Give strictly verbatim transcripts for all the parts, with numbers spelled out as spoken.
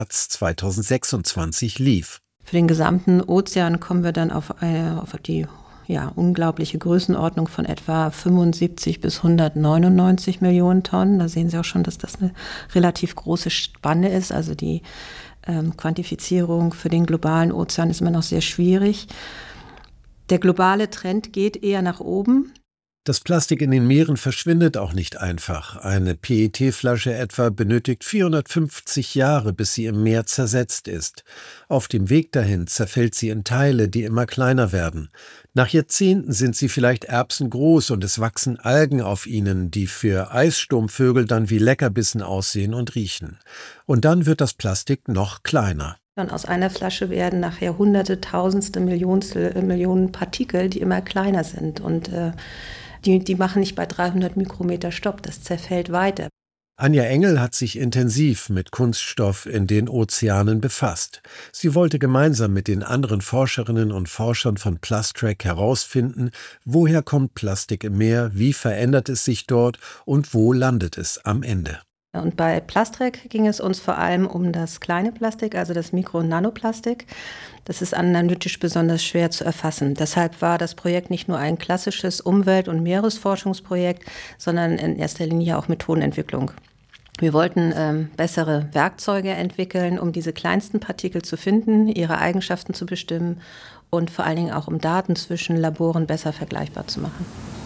zweitausendsechsundzwanzig lief. Für den gesamten Ozean kommen wir dann auf, eine, auf die ja, unglaubliche Größenordnung von etwa fünfundsiebzig bis hundertneunundneunzig Millionen Tonnen. Da sehen Sie auch schon, dass das eine relativ große Spanne ist. Also die ähm, Quantifizierung für den globalen Ozean ist immer noch sehr schwierig. Der globale Trend geht eher nach oben. Das Plastik in den Meeren verschwindet auch nicht einfach. Eine P E T-Flasche etwa benötigt vierhundertfünfzig Jahre, bis sie im Meer zersetzt ist. Auf dem Weg dahin zerfällt sie in Teile, die immer kleiner werden. Nach Jahrzehnten sind sie vielleicht erbsengroß und es wachsen Algen auf ihnen, die für Eissturmvögel dann wie Leckerbissen aussehen und riechen. Und dann wird das Plastik noch kleiner. Und aus einer Flasche werden nachher hunderte, tausendste, Millionstel, Millionen Partikel, die immer kleiner sind. Und äh, die, die machen nicht bei dreihundert Mikrometer Stopp, das zerfällt weiter. Anja Engel hat sich intensiv mit Kunststoff in den Ozeanen befasst. Sie wollte gemeinsam mit den anderen Forscherinnen und Forschern von Plustrack herausfinden, woher kommt Plastik im Meer, wie verändert es sich dort und wo landet es am Ende. Und bei Plustrack ging es uns vor allem um das kleine Plastik, also das Mikro- und Nanoplastik. Das ist analytisch besonders schwer zu erfassen. Deshalb war das Projekt nicht nur ein klassisches Umwelt- und Meeresforschungsprojekt, sondern in erster Linie auch Methodenentwicklung. Wir wollten ähm, bessere Werkzeuge entwickeln, um diese kleinsten Partikel zu finden, ihre Eigenschaften zu bestimmen und vor allen Dingen auch um Daten zwischen Laboren besser vergleichbar zu machen.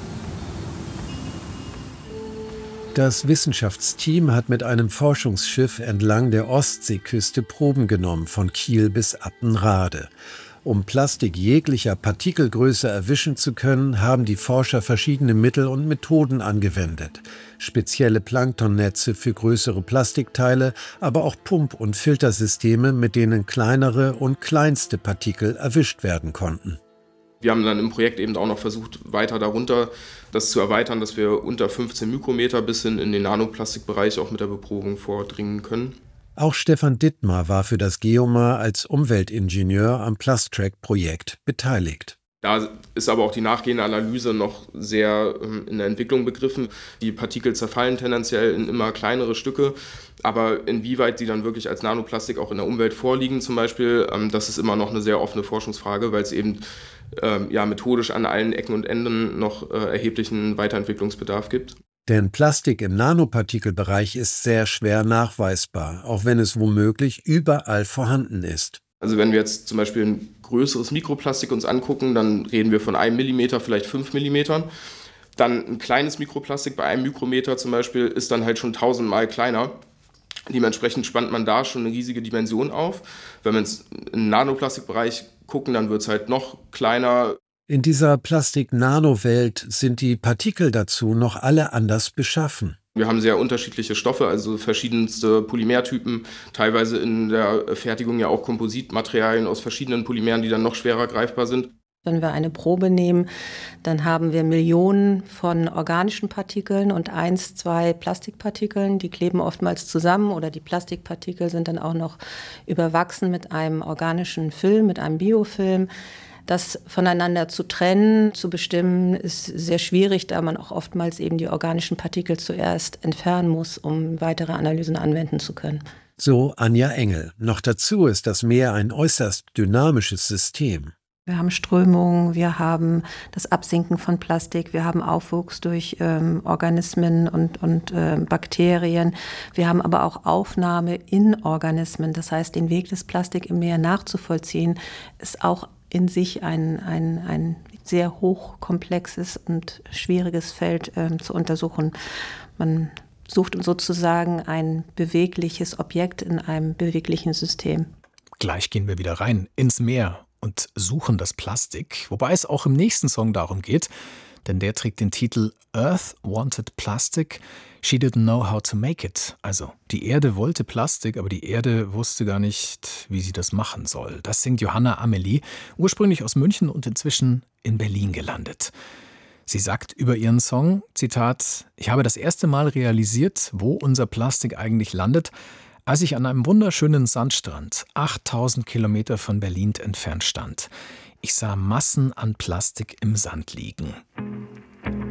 Das Wissenschaftsteam hat mit einem Forschungsschiff entlang der Ostseeküste Proben genommen, von Kiel bis Appenrade. Um Plastik jeglicher Partikelgröße erwischen zu können, haben die Forscher verschiedene Mittel und Methoden angewendet. Spezielle Planktonnetze für größere Plastikteile, aber auch Pump- und Filtersysteme, mit denen kleinere und kleinste Partikel erwischt werden konnten. Wir haben dann im Projekt eben auch noch versucht, weiter darunter das zu erweitern, dass wir unter fünfzehn Mikrometer bis hin in den Nanoplastikbereich auch mit der Beprobung vordringen können. Auch Stefan Dittmar war für das GEOMAR als Umweltingenieur am Plustrack-Projekt beteiligt. Da ist aber auch die nachgehende Analyse noch sehr ähm, in der Entwicklung begriffen. Die Partikel zerfallen tendenziell in immer kleinere Stücke, aber inwieweit sie dann wirklich als Nanoplastik auch in der Umwelt vorliegen zum Beispiel, ähm, das ist immer noch eine sehr offene Forschungsfrage, weil es eben ähm, ja, methodisch an allen Ecken und Enden noch äh, erheblichen Weiterentwicklungsbedarf gibt. Denn Plastik im Nanopartikelbereich ist sehr schwer nachweisbar, auch wenn es womöglich überall vorhanden ist. Also wenn wir jetzt zum Beispiel ein größeres Mikroplastik uns angucken, dann reden wir von einem Millimeter, vielleicht fünf Millimetern. Dann ein kleines Mikroplastik bei einem Mikrometer zum Beispiel ist dann halt schon tausendmal kleiner. Dementsprechend spannt man da schon eine riesige Dimension auf. Wenn wir ins Nanoplastikbereich gucken, dann wird es halt noch kleiner. In dieser Plastik-Nano-Welt sind die Partikel dazu noch alle anders beschaffen. Wir haben sehr unterschiedliche Stoffe, also verschiedenste Polymertypen, teilweise in der Fertigung ja auch Kompositmaterialien aus verschiedenen Polymeren, die dann noch schwerer greifbar sind. Wenn wir eine Probe nehmen, dann haben wir Millionen von organischen Partikeln und eins, zwei Plastikpartikeln, die kleben oftmals zusammen oder die Plastikpartikel sind dann auch noch überwachsen mit einem organischen Film, mit einem Biofilm. Das voneinander zu trennen, zu bestimmen, ist sehr schwierig, da man auch oftmals eben die organischen Partikel zuerst entfernen muss, um weitere Analysen anwenden zu können. So Anja Engel. Noch dazu ist das Meer ein äußerst dynamisches System. Wir haben Strömungen, wir haben das Absinken von Plastik, wir haben Aufwuchs durch ähm, Organismen und, und äh, Bakterien. Wir haben aber auch Aufnahme in Organismen. Das heißt, den Weg des Plastik im Meer nachzuvollziehen, ist auch in sich ein, ein, ein sehr hochkomplexes und schwieriges Feld ähm, zu untersuchen. Man sucht sozusagen ein bewegliches Objekt in einem beweglichen System. Gleich gehen wir wieder rein ins Meer und suchen das Plastik, wobei es auch im nächsten Song darum geht, denn der trägt den Titel Earth Wanted Plastic, She Didn't Know How to Make It. Also die Erde wollte Plastik, aber die Erde wusste gar nicht, wie sie das machen soll. Das singt Johanna Amelie, ursprünglich aus München und inzwischen in Berlin gelandet. Sie sagt über ihren Song, Zitat, ich habe das erste Mal realisiert, wo unser Plastik eigentlich landet, als ich an einem wunderschönen Sandstrand, achttausend Kilometer von Berlin entfernt stand. Ich sah Massen an Plastik im Sand liegen.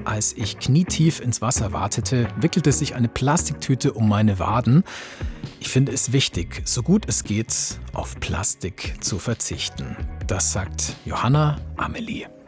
Als ich knietief ins Wasser wartete, wickelte sich eine Plastiktüte um meine Waden. Ich finde es wichtig, so gut es geht, auf Plastik zu verzichten. Das sagt Johanna Amelie.